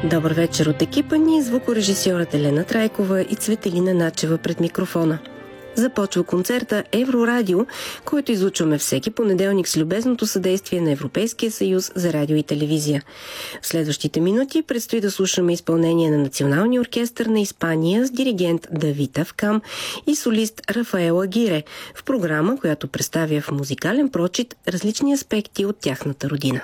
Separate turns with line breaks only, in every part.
Добър вечер от екипа ни, звукорежисьорът Елена Трайкова и Цветелина Начева пред микрофона. Започва концерта Еврорадио, който излучваме всеки понеделник с любезното съдействие на Европейския съюз за радио и телевизия. В следващите минути предстои да слушаме изпълнение на Националния оркестър на Испания с диригент Давид Авкам и солист Рафаел Агире в програма, която представя в музикален прочит различни аспекти от тяхната родина.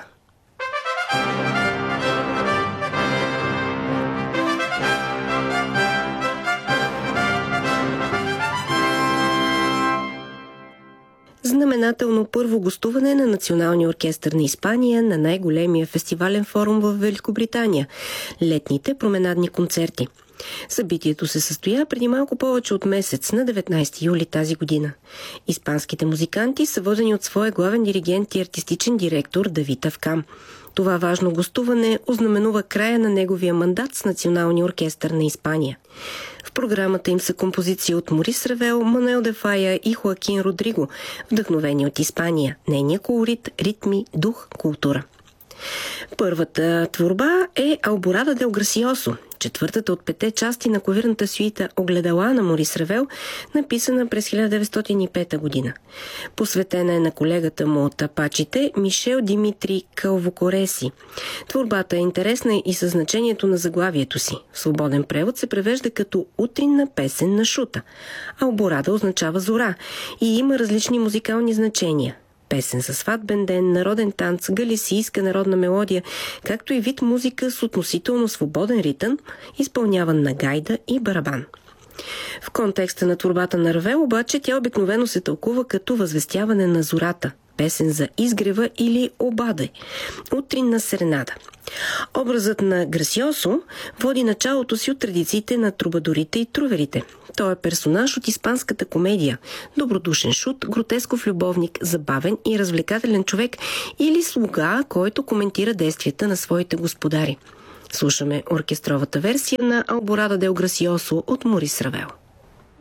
Знаменателно първо гостуване на Националния оркестър на Испания на най-големия фестивален форум в Великобритания – летните променадни концерти. Събитието се състоя преди малко повече от месец, на 19 юли тази година. Испанските музиканти са водени от своя главен диригент и артистичен директор Давид Авкам. Това важно гостуване ознаменува края на неговия мандат с Националния оркестър на Испания. В програмата им са композиции от Морис Равел, Мануел де Фая и Хоакин Родриго, вдъхновени от Испания, нейния колорит, ритми, дух, култура. Първата творба е Алборада дел Грасиосо, четвъртата от 5 части на клавирната сюита Огледала на Морис Равел, написана през 1905 година. Посветена е на колегата му от Апачите Мишел Димитри Калвокореси. Творбата е интересна и със значението на заглавието си. В свободен превод се превежда като утринна песен на шута. Алборада означава зора и има различни музикални значения. Песен за сватбен ден, народен танц, галисийска народна мелодия, както и вид музика с относително свободен ритъм, изпълняван на гайда и барабан. В контекста на творбата на Равел обаче тя обикновено се тълкува като възвестяване на зората, песен за изгрева или обаде, утринна серенада. Образът на Грасиосо води началото си от традициите на трубадорите и труверите. Той е персонаж от испанската комедия, добродушен шут, гротесков любовник, забавен и развлекателен човек или слуга, който коментира действията на своите господари. Слушаме оркестровата версия на Алборада дел Грасиосо от Морис Равел.